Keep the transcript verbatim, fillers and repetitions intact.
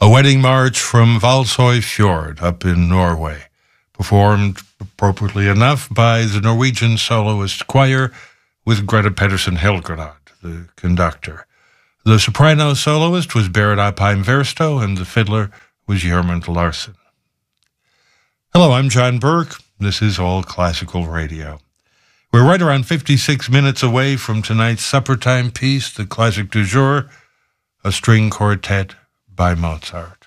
A wedding march from Valsøy Fjord up in Norway, performed appropriately enough by the Norwegian soloist choir with Greta Pedersen Helgerad, the conductor. The soprano soloist was Berit Apheim Versto, and the fiddler was Gjermund Larsen. Hello, I'm John Burke. This is All Classical Radio. We're right around fifty-six minutes away from tonight's supper time piece, the classic du jour, a string quartet by Mozart.